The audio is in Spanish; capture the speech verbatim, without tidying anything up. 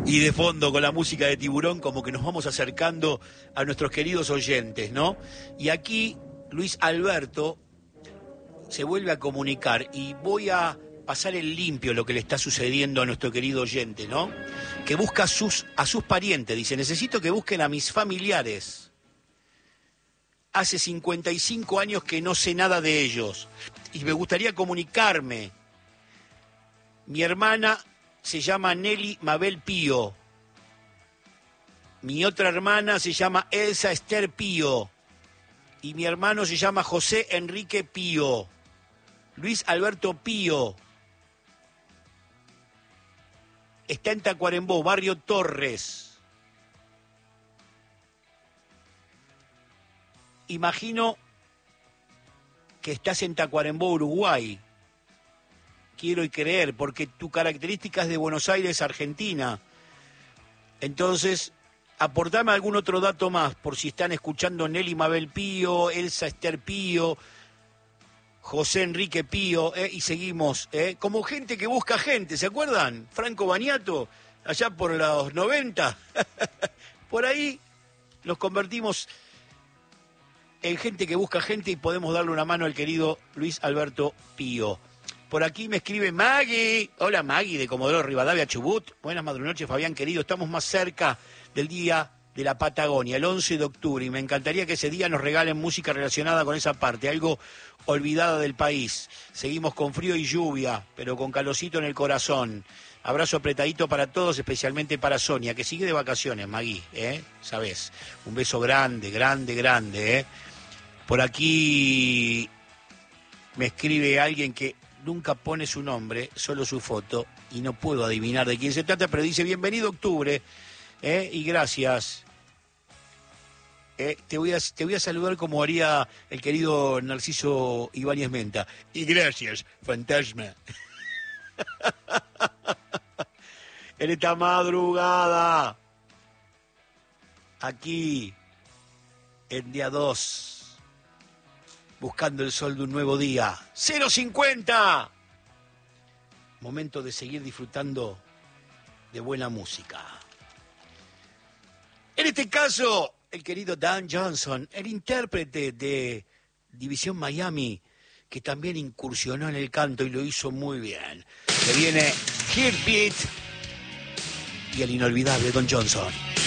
Y de fondo, con la música de Tiburón, como que nos vamos acercando a nuestros queridos oyentes, ¿no? Y aquí Luis Alberto se vuelve a comunicar y voy a pasar en limpio lo que le está sucediendo a nuestro querido oyente, ¿no? Que busca a sus, a sus parientes, dice, necesito que busquen a mis familiares. Hace cincuenta y cinco años que no sé nada de ellos y me gustaría comunicarme. Mi hermana se llama Nelly Mabel Pío. Mi otra hermana se llama Elsa Esther Pío. Y mi hermano se llama José Enrique Pío. Luis Alberto Pío. Está en Tacuarembó, barrio Torres. Imagino que estás en Tacuarembó, Uruguay. Quiero y creer, porque tu característica es de Buenos Aires, Argentina. Entonces, aportame algún otro dato más, por si están escuchando Nelly Mabel Pío, Elsa Esther Pío, José Enrique Pío, eh, y seguimos, eh, como gente que busca gente, ¿se acuerdan? Franco Baniato, allá por los noventa, por ahí los convertimos en gente que busca gente y podemos darle una mano al querido Luis Alberto Pío. Por aquí me escribe Maggie. Hola Maggie, de Comodoro Rivadavia, Chubut. Buenas madrunoches, Fabián querido. Estamos más cerca del día de la Patagonia, el once de octubre, y me encantaría que ese día nos regalen música relacionada con esa parte, algo olvidada del país. Seguimos con frío y lluvia, pero con calorcito en el corazón. Abrazo apretadito para todos, especialmente para Sonia, que sigue de vacaciones, Maggie, ¿eh? ¿Sabes? Un beso grande, grande, grande, ¿eh? Por aquí me escribe alguien que nunca pone su nombre, solo su foto, y no puedo adivinar de quién se trata, pero dice, bienvenido octubre, ¿eh? Y gracias. Eh, te, voy a, te voy a saludar como haría el querido Narciso Ibáñez Menta. Y gracias, fantasma. En esta madrugada, aquí, en día dos, buscando el sol de un nuevo día. ¡cero cincuenta! Momento de seguir disfrutando de buena música. En este caso, el querido Dan Johnson, el intérprete de División Miami, que también incursionó en el canto y lo hizo muy bien. Que viene Heartbeat y el inolvidable Don Johnson.